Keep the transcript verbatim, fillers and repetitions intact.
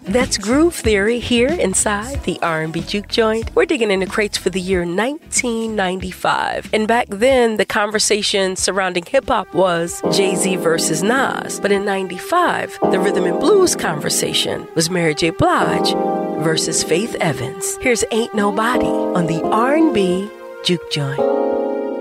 That's Groove Theory here inside the R and B Juke Joint. We're digging in the crates for the year nineteen ninety-five. And back then, the conversation surrounding hip-hop was Jay-Z versus Nas. But in ninety-five, the rhythm and blues conversation was Mary J. Blige versus Faith Evans. Here's Ain't Nobody on the R and B Juke Joint.